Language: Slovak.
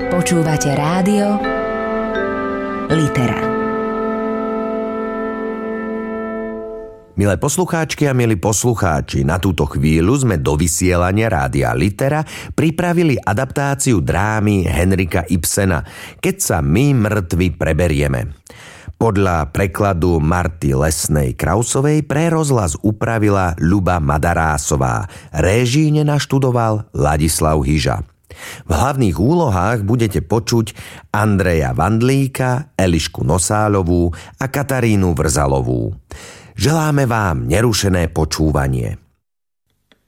Počúvate rádio Litera. Milé poslucháčky a milí poslucháči, na túto chvíľu sme do vysielania Rádia Litera pripravili adaptáciu drámy Henrika Ibsena Keď sa my mŕtvi preberieme. Podľa prekladu Marty Lesnej Krausovej pre rozhlas upravila Ľuba Madarásová, réžíne naštudoval Ladislav Hyža. V hlavných úlohách budete počuť Andreja Vandlíka, Elišku Nosáľovú a Katarínu Vrzalovú. Želáme vám nerušené počúvanie.